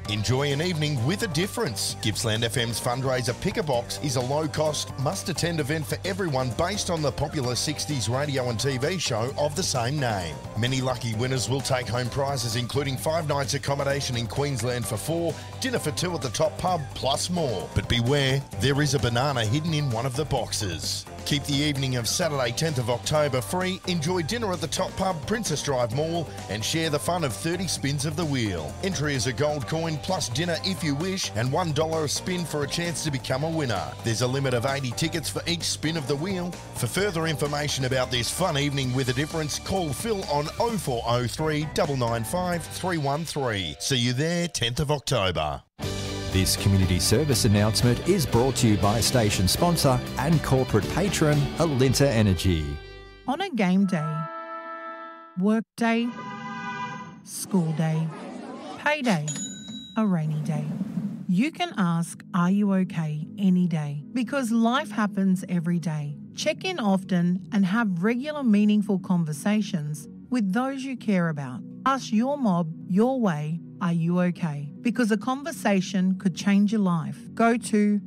Enjoy an evening with a difference. Gippsland FM's fundraiser Pick a Box is a low-cost, must-attend event for everyone based on the popular 60s radio and TV show of the same name. Many lucky winners will take home prizes including 5 nights accommodation in Queensland for 4, dinner for 2 at the Top Pub, plus more. But beware, there is a banana hidden in one of the boxes. Keep the evening of Saturday 10th of October free, enjoy dinner at the Top Pub, Princess Drive Mall and share the fun of 30 spins of the wheel. Entry is a gold coin plus dinner if you wish and $1 a spin for a chance to become a winner. There's a limit of 80 tickets for each spin of the wheel. For further information about this fun evening with a difference, call Phil on 0403 995 313. See you there 10th of October. This community service announcement is brought to you by station sponsor and corporate patron Alinta Energy. On a game day, work day, school day, payday, a rainy day, you can ask, "Are you okay?" any day, because life happens every day. Check in often and have regular meaningful conversations with those you care about. Ask your mob your way, "Are you okay?" Because a conversation could change your life. Go to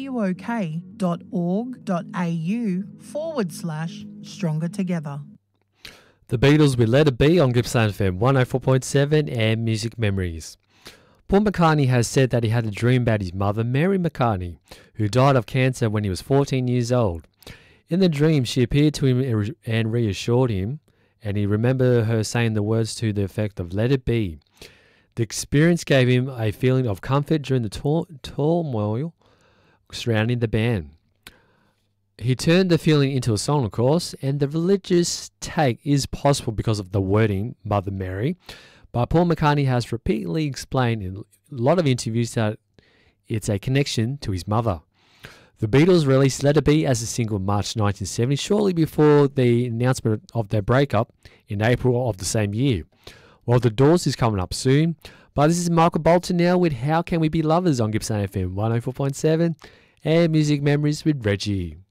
areyouok.org.au/stronger together. The Beatles with Let It Be on Gippsland FM 104.7 and Music Memories. Paul McCartney has said that he had a dream about his mother, Mary McCartney, who died of cancer when he was 14 years old. In the dream, she appeared to him and reassured him, and he remembered her saying the words to the effect of "Let it be." The experience gave him a feeling of comfort during the turmoil surrounding the band. He turned the feeling into a song, of course, and the religious take is possible because of the wording, Mother Mary, but Paul McCartney has repeatedly explained in a lot of interviews that it's a connection to his mother. The Beatles released Let It Be as a single in March 1970, shortly before the announcement of their breakup in April of the same year. Well, The Doors is coming up soon, but this is Michael Bolton now with How Can We Be Lovers on Gippsland FM 104.7 and Music Memories with Reggie.